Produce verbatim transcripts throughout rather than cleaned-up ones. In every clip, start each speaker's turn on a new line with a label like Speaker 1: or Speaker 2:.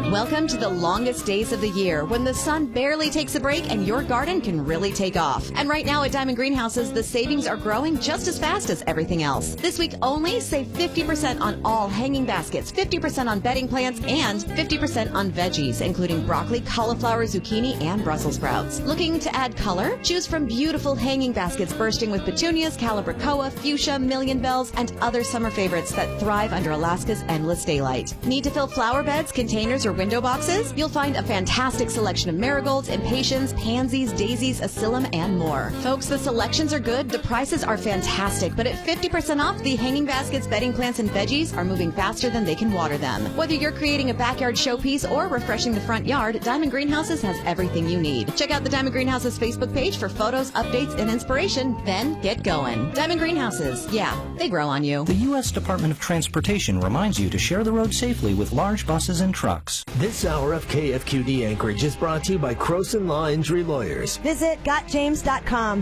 Speaker 1: Welcome to the longest days of the year when the sun barely takes a break and your garden can really take off. And right now at Diamond Greenhouses, the savings are growing just as fast as everything else. This week only, save fifty percent on all hanging baskets, fifty percent on bedding plants, and fifty percent on veggies, including broccoli, cauliflower, zucchini, and Brussels sprouts. Looking to add color? Choose from beautiful hanging baskets bursting with petunias, calibrachoa, fuchsia, million bells, and other summer favorites that thrive under Alaska's endless daylight. Need to fill flower beds, containers, or window boxes? You'll find a fantastic selection of marigolds, impatiens, pansies, daisies, asylum, and more. Folks, the selections are good, the prices are fantastic, but at fifty percent off, the hanging baskets, bedding plants, and veggies are moving faster than they can water them. Whether you're creating a backyard showpiece or refreshing the front yard, Diamond Greenhouses has everything you need. Check out the Diamond Greenhouses Facebook page for photos, updates, and inspiration, then get going. Diamond Greenhouses, yeah, they grow on you.
Speaker 2: The U S Department of Transportation reminds you to share the road safely with large buses and trucks.
Speaker 3: This hour of K F Q D Anchorage is brought to you by Croson Law Injury Lawyers.
Speaker 4: Visit got james dot com.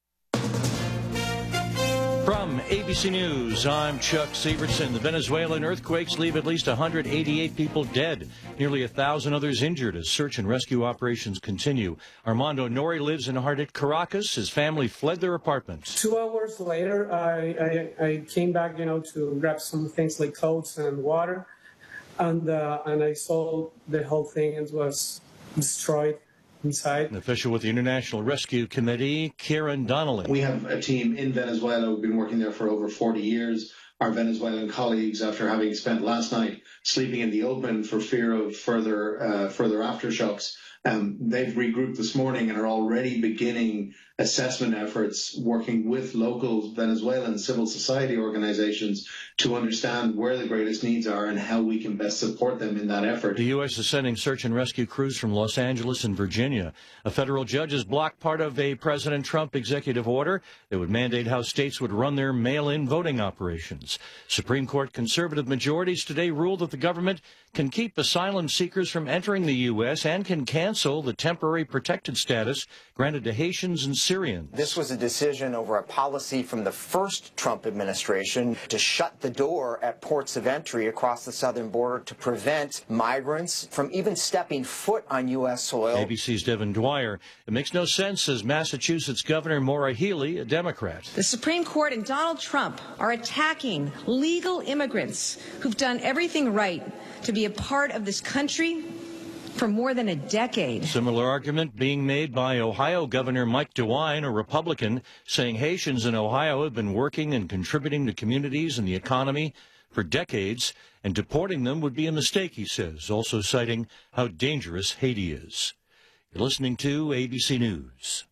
Speaker 5: From A B C News, I'm Chuck Severson. The Venezuelan earthquakes leave at least one hundred eighty-eight people dead, nearly one thousand others injured as search and rescue operations continue. Armando Nori lives in hard-hit Caracas. His family fled their apartment.
Speaker 6: Two hours later, I, I, I came back, you know, to grab some things like clothes and water, and uh, and I saw the whole thing. It was destroyed inside.
Speaker 5: An official with the International Rescue Committee, Kieran Donnelly.
Speaker 7: We have a team in Venezuela who've been working there for over forty years. Our Venezuelan colleagues, after having spent last night sleeping in the open for fear of further uh, further aftershocks, um, they've regrouped this morning and are already beginning assessment efforts working with local Venezuelan civil society organizations to understand where the greatest needs are and how we can best support them in that effort.
Speaker 5: The U S is sending search and rescue crews from Los Angeles and Virginia. A federal judge has blocked part of a President Trump executive order that would mandate how states would run their mail-in voting operations. Supreme Court conservative majorities today ruled that the government can keep asylum seekers from entering the U S and can cancel the temporary protected status granted to Haitians and Syrians.
Speaker 8: This was a decision over a policy from the first Trump administration to shut the door at ports of entry across the southern border to prevent migrants from even stepping foot on U S soil.
Speaker 5: A B C's Devin Dwyer. It makes no sense, says Massachusetts Governor Maura Healey, a Democrat.
Speaker 9: The Supreme Court and Donald Trump are attacking legal immigrants who've done everything right to be a part of this country for more than a decade.
Speaker 5: Similar argument being made by Ohio Governor Mike DeWine, a Republican, saying Haitians in Ohio have been working and contributing to communities and the economy for decades, and deporting them would be a mistake, he says, also citing how dangerous Haiti is. You're listening to A B C News.